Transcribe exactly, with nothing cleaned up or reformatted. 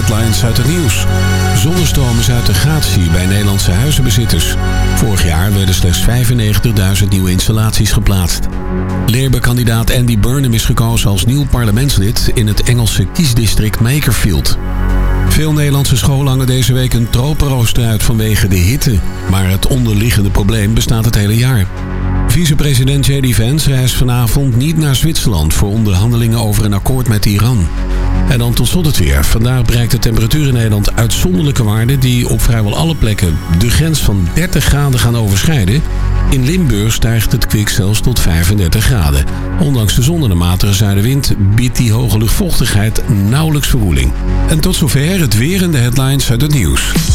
headlines uit het nieuws. Zonnestroom is uit de gratie bij Nederlandse huizenbezitters. Vorig jaar werden slechts vijfennegentigduizend nieuwe installaties geplaatst. Labour-kandidaat Andy Burnham is gekozen als nieuw parlementslid in het Engelse kiesdistrict Makerfield. Veel Nederlandse scholen hangen deze week een tropenrooster uit vanwege de hitte. Maar het onderliggende probleem bestaat het hele jaar. Vicepresident J D Vance reist vanavond niet naar Zwitserland voor onderhandelingen over een akkoord met Iran. En dan tot slot het weer. Vandaag bereikt de temperatuur in Nederland uitzonderlijke waarden die op vrijwel alle plekken de grens van dertig graden gaan overschrijden. In Limburg stijgt het kwik zelfs tot vijfendertig graden. Ondanks de zon en de matige zuidenwind biedt die hoge luchtvochtigheid nauwelijks verwoeling. En tot zover het weer en de headlines uit het nieuws.